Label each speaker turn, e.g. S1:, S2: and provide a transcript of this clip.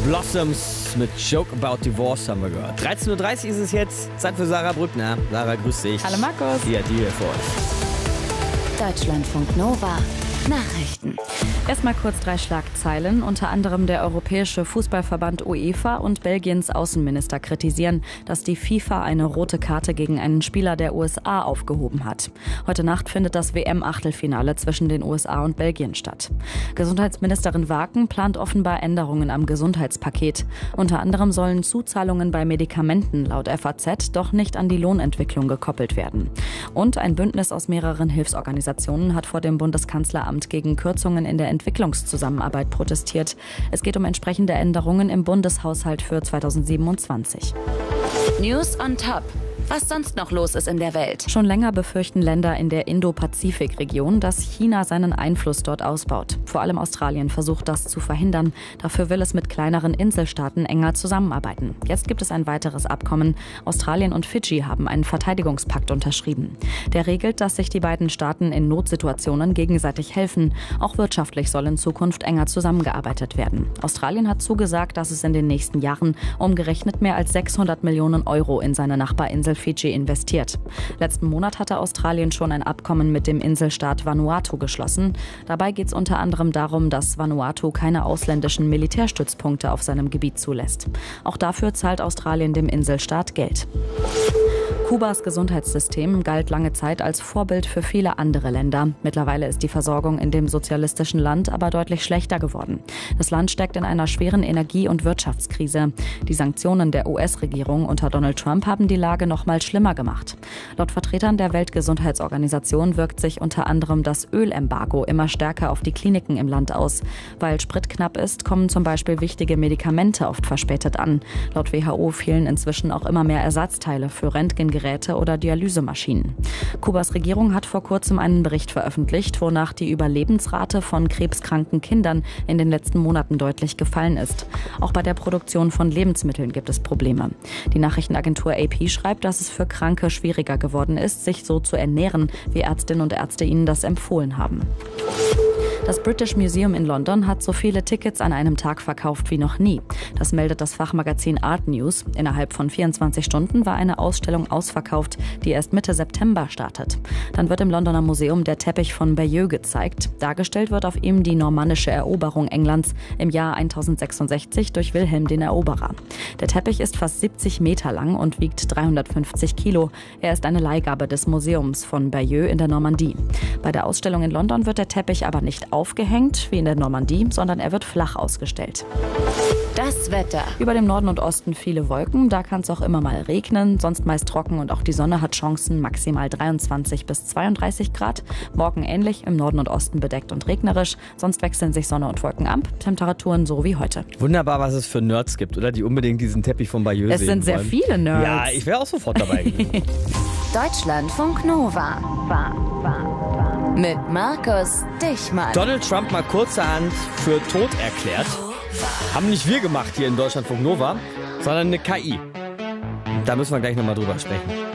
S1: Blossoms mit Joke About Divorce haben wir gehört. 13.30 Uhr ist es jetzt. Zeit für Sarah Brückner. Sarah, grüß dich.
S2: Hallo Markus.
S1: Die hat die hier vor uns.
S3: Deutschlandfunk Nova. Nachrichten.
S2: Erstmal kurz 3 Schlagzeilen. Unter anderem der Europäische Fußballverband UEFA und Belgiens Außenminister kritisieren, dass die FIFA eine rote Karte gegen einen Spieler der USA aufgehoben hat. Heute Nacht findet das WM-Achtelfinale zwischen den USA und Belgien statt. Gesundheitsministerin Waken plant offenbar Änderungen am Gesundheitspaket. Unter anderem sollen Zuzahlungen bei Medikamenten laut FAZ doch nicht an die Lohnentwicklung gekoppelt werden. Und ein Bündnis aus mehreren Hilfsorganisationen hat vor dem Bundeskanzleramt gegen Kürzungen in der Entwicklungszusammenarbeit protestiert. Es geht um entsprechende Änderungen im Bundeshaushalt für 2027.
S3: News on Top. Was sonst noch los ist in der Welt.
S2: Schon länger befürchten Länder in der Indo-Pazifik-Region, dass China seinen Einfluss dort ausbaut. Vor allem Australien versucht das zu verhindern. Dafür will es mit kleineren Inselstaaten enger zusammenarbeiten. Jetzt gibt es ein weiteres Abkommen. Australien und Fidschi haben einen Verteidigungspakt unterschrieben. Der regelt, dass sich die beiden Staaten in Notsituationen gegenseitig helfen. Auch wirtschaftlich soll in Zukunft enger zusammengearbeitet werden. Australien hat zugesagt, dass es in den nächsten Jahren umgerechnet mehr als 600 Millionen Euro in seine Nachbarinsel Fidschi investiert. Letzten Monat hatte Australien schon ein Abkommen mit dem Inselstaat Vanuatu geschlossen. Dabei geht es unter anderem darum, dass Vanuatu keine ausländischen Militärstützpunkte auf seinem Gebiet zulässt. Auch dafür zahlt Australien dem Inselstaat Geld. Kubas Gesundheitssystem galt lange Zeit als Vorbild für viele andere Länder. Mittlerweile ist die Versorgung in dem sozialistischen Land aber deutlich schlechter geworden. Das Land steckt in einer schweren Energie- und Wirtschaftskrise. Die Sanktionen der US-Regierung unter Donald Trump haben die Lage noch mal schlimmer gemacht. Laut Vertretern der Weltgesundheitsorganisation wirkt sich unter anderem das Ölembargo immer stärker auf die Kliniken im Land aus. Weil Sprit knapp ist, kommen zum Beispiel wichtige Medikamente oft verspätet an. Laut WHO fehlen inzwischen auch immer mehr Ersatzteile für Röntgengeräte oder Dialysemaschinen. Kubas Regierung hat vor kurzem einen Bericht veröffentlicht, wonach die Überlebensrate von krebskranken Kindern in den letzten Monaten deutlich gefallen ist. Auch bei der Produktion von Lebensmitteln gibt es Probleme. Die Nachrichtenagentur AP schreibt, dass es für Kranke schwieriger geworden ist, sich so zu ernähren, wie Ärztinnen und Ärzte ihnen das empfohlen haben. Das British Museum in London hat so viele Tickets an einem Tag verkauft wie noch nie. Das meldet das Fachmagazin Art News. Innerhalb von 24 Stunden war eine Ausstellung ausverkauft, die erst Mitte September startet. Dann wird im Londoner Museum der Teppich von Bayeux gezeigt. Dargestellt wird auf ihm die normannische Eroberung Englands im Jahr 1066 durch Wilhelm den Eroberer. Der Teppich ist fast 70 Meter lang und wiegt 350 Kilo. Er ist eine Leihgabe des Museums von Bayeux in der Normandie. Bei der Ausstellung in London wird der Teppich aber nicht aufgehängt, wie in der Normandie, sondern er wird flach ausgestellt.
S3: Das Wetter.
S2: Über dem Norden und Osten viele Wolken, da kann es auch immer mal regnen, sonst meist trocken und auch die Sonne hat Chancen, maximal 23 bis 32 Grad. Morgen ähnlich, im Norden und Osten bedeckt und regnerisch, sonst wechseln sich Sonne und Wolken ab, Temperaturen so wie heute.
S1: Wunderbar, was es für Nerds gibt, oder? Die unbedingt diesen Teppich von Bayeux sehen wollen.
S2: Es sind sehr viele Nerds.
S1: Ja, ich wäre auch sofort dabei gewesen.
S3: Deutschlandfunk Nova. Mit Markus Dichmann.
S1: Donald Trump mal kurzerhand für tot erklärt. Haben nicht wir gemacht hier in Deutschlandfunk Nova, sondern eine KI. Da müssen wir gleich nochmal drüber sprechen.